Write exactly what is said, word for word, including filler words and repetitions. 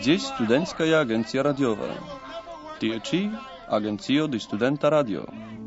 Здесь студентская агенция радиова. Tie ĉi agencio de Studenta Radio.